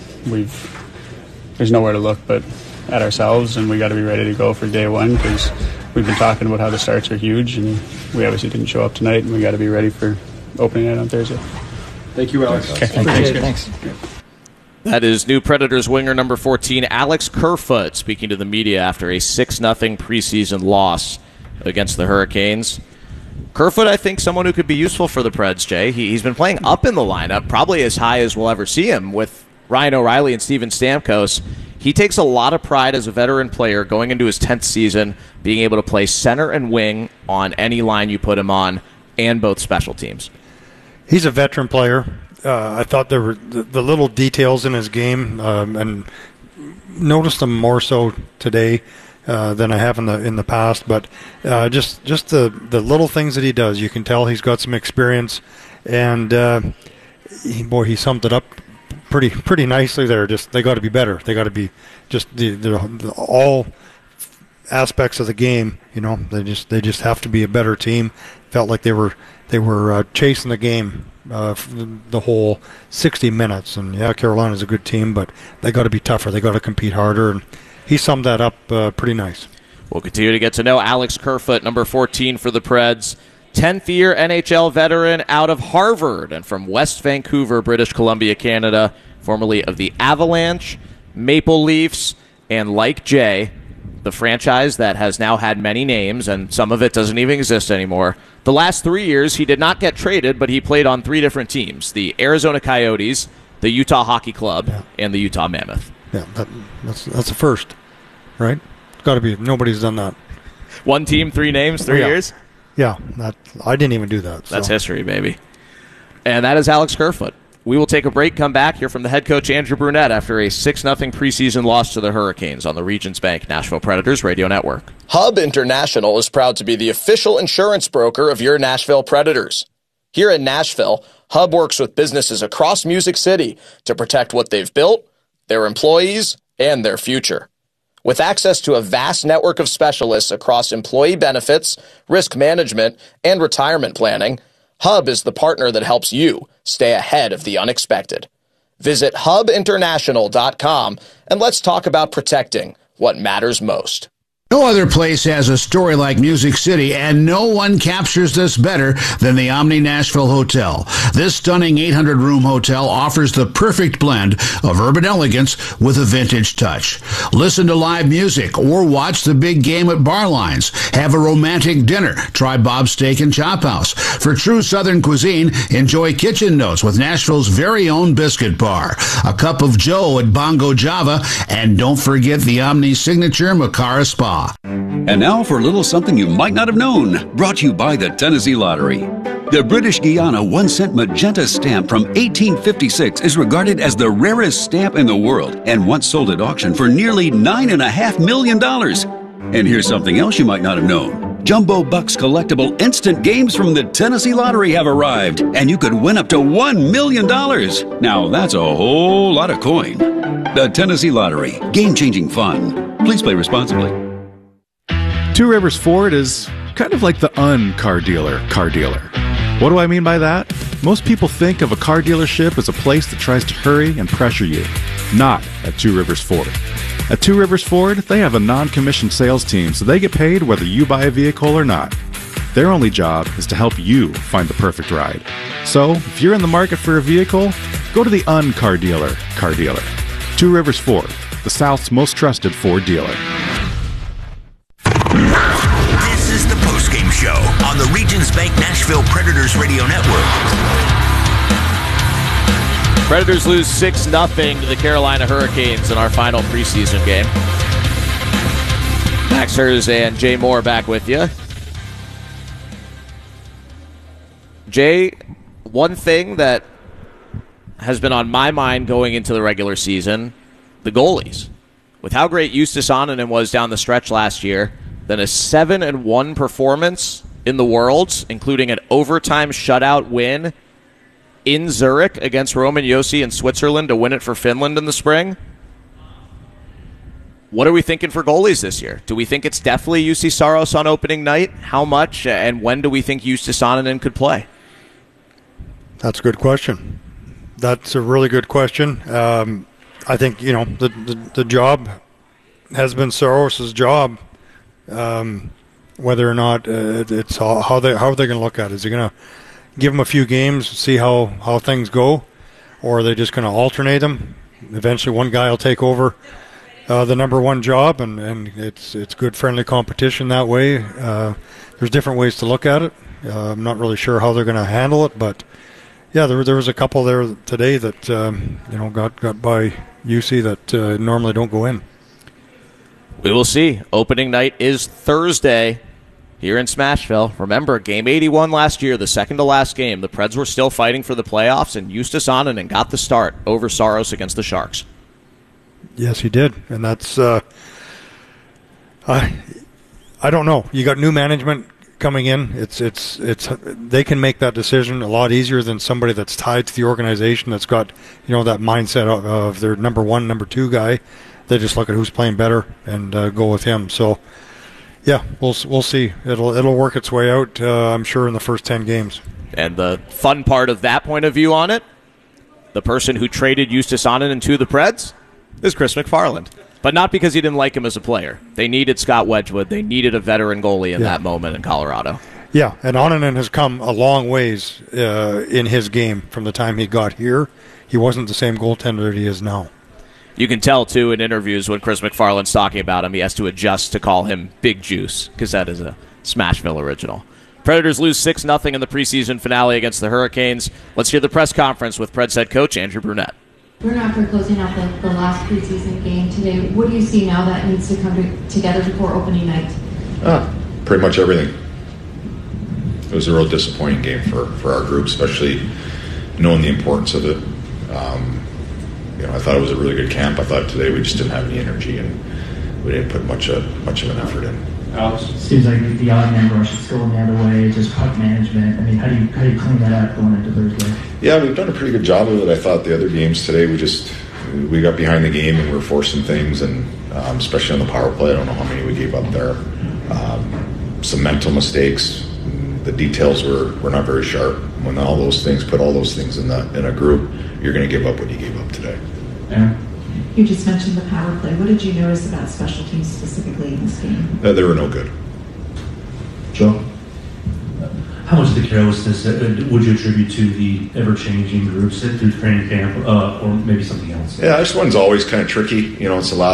there's nowhere to look but at ourselves, and we got to be ready to go for day one because we've been talking about how the starts are huge, and we obviously didn't show up tonight, and we got to be ready for opening night on Thursday. Thank you, Alex. Okay, thanks. That is new Predators winger number 14, Alex Kerfoot, speaking to the media after a 6-0 preseason loss against the Hurricanes. Kerfoot, I think, someone who could be useful for the Preds, Jay. He's been playing up in the lineup, probably as high as we'll ever see him with Ryan O'Reilly and Steven Stamkos. He takes a lot of pride as a veteran player going into his 10th season, being able to play center and wing on any line you put him on, and both special teams. He's a veteran player. I thought there were the little details in his game, and noticed them more so today than I have in the past. But just the little things that he does, you can tell he's got some experience, and he summed it up pretty nicely there. Just they got to be better. They got to be just the all aspects of the game. You know, they just have to be a better team. Felt like they were chasing the game the whole 60 minutes. And yeah, Carolina's a good team, but they got to be tougher. They got to compete harder. And he summed that up pretty nice. We'll continue to get to know Alex Kerfoot, number 14 for the Preds. 10th-year NHL veteran out of Harvard and from West Vancouver, British Columbia, Canada, formerly of the Avalanche, Maple Leafs, and like Jay, the franchise that has now had many names, and some of it doesn't even exist anymore. The last 3 years, he did not get traded, but he played on 3 different teams: the Arizona Coyotes, the Utah Hockey Club, and the Utah Mammoth. Yeah, that's a first, right? Got to be. Nobody's done that. One team, 3 names, 3 years? Yeah, I didn't even do that. So. That's history, baby. And that is Alex Kerfoot. We will take a break, come back, hear from the head coach Andrew Brunette after a 6-0 preseason loss to the Hurricanes on the Regions Bank Nashville Predators Radio Network. Hub International is proud to be the official insurance broker of your Nashville Predators. Here in Nashville, Hub works with businesses across Music City to protect what they've built, their employees, and their future. With access to a vast network of specialists across employee benefits, risk management, and retirement planning, Hub is the partner that helps you stay ahead of the unexpected. Visit hubinternational.com and let's talk about protecting what matters most. No other place has a story like Music City, and no one captures this better than the Omni Nashville Hotel. This stunning 800-room hotel offers the perfect blend of urban elegance with a vintage touch. Listen to live music or watch the big game at Barlines. Have a romantic dinner. Try Bob's Steak and Chop House. For true Southern cuisine, enjoy Kitchen Notes with Nashville's very own biscuit bar. A cup of Joe at Bongo Java, and don't forget the Omni signature Macara Spa. And now for a little something you might not have known, brought to you by the Tennessee Lottery. The British Guiana 1-cent magenta stamp from 1856 is regarded as the rarest stamp in the world and once sold at auction for nearly $9.5 million. And here's something else you might not have known. Jumbo Bucks collectible instant games from the Tennessee Lottery have arrived, and you could win up to $1 million. Now that's a whole lot of coin. The Tennessee Lottery, game-changing fun. Please play responsibly. Two Rivers Ford is kind of like the car dealer. What do I mean by that? Most people think of a car dealership as a place that tries to hurry and pressure you. Not at Two Rivers Ford. At Two Rivers Ford, they have a non-commissioned sales team, so they get paid whether you buy a vehicle or not. Their only job is to help you find the perfect ride. So, if you're in the market for a vehicle, go to the car dealer. Two Rivers Ford, the South's most trusted Ford dealer. This is the postgame show on the Regions Bank Nashville Predators Radio Network. Predators lose 6-0 to the Carolina Hurricanes in our final preseason game. Max Hers and Jay Moore back with you. Jay, one thing that has been on my mind going into the regular season, the goalies. With how great Justus Annunen was down the stretch last year, then a 7-1 performance in the Worlds, including an overtime shutout win in Zurich against Roman Josi in Switzerland to win it for Finland in the spring. What are we thinking for goalies this year? Do we think it's definitely Juuse Saros on opening night? How much and when do we think Justus Annunen could play? That's a good question. That's a really good question. I think, the job has been Saros' job. Whether or not it's how they're going to look at it. Is he going to give them a few games, see how things go, or are they just going to alternate them? Eventually one guy will take over the number one job, and it's good friendly competition that way. There's different ways to look at it. I'm not really sure how they're going to handle it, but yeah, there was a couple there today that got by UC that normally don't go in. We will see. Opening night is Thursday here in Smashville. Remember, game 81 last year, the second to last game. The Preds were still fighting for the playoffs, and Justus Annunen got the start over Saros against the Sharks. Yes, he did, and that's I don't know. You got new management coming in. It's they can make that decision a lot easier than somebody that's tied to the organization that's got that mindset of their number one, number two guy. They just look at who's playing better and go with him. So, yeah, we'll see. It'll work its way out, I'm sure, in the first 10 games. And the fun part of that point of view on it, the person who traded Justus Annunen to the Preds is Chris McFarland. But not because he didn't like him as a player. They needed Scott Wedgwood. They needed a veteran goalie in that moment in Colorado. Yeah, and Annunen has come a long ways in his game from the time he got here. He wasn't the same goaltender that he is now. You can tell, too, in interviews when Chris McFarland's talking about him, he has to adjust to call him Big Juice, because that is a Smashville original. Predators lose 6-0 in the preseason finale against the Hurricanes. Let's hear the press conference with Preds head coach Andrew Brunette. We're not for closing out the last preseason game today. What do you see now that needs to come together before opening night? Pretty much everything. It was a real disappointing game for our group, especially knowing the importance of it. I thought it was a really good camp. I thought today we just didn't have any energy and we didn't put much of an effort in. Alex? Seems like the odd man rush is going the other way, just puck management. I mean, how do you clean that up going into Thursday? Yeah, we've done a pretty good job of it. I thought the other games today, we got behind the game and we were forcing things, and especially on the power play, I don't know how many we gave up there. Some mental mistakes. The details were not very sharp. When all those things, put all those things in a group, you're going to give up what you gave up today. Yeah. You just mentioned the power play. What did you notice about special teams specifically in this game? They were no good. Joe? How much of the carelessness would you attribute to the ever-changing groups through training camp, or maybe something else? Yeah, this one's always kind of tricky. It's a lot